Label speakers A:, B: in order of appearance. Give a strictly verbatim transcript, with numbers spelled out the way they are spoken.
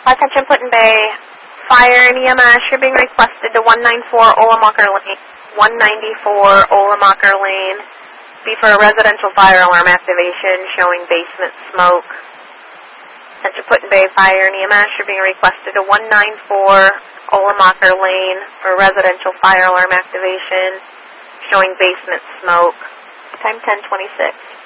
A: Attention Put-in Bay, fire and E M S, you're being requested to one ninety-four Olamacher Lane, one ninety-four Olamacher Lane, be for a residential fire alarm activation showing basement smoke. Attention Put-in Bay, fire and E M S, you're being requested to one ninety-four Olamacher Lane for a residential fire alarm activation showing basement smoke. Time ten twenty-six.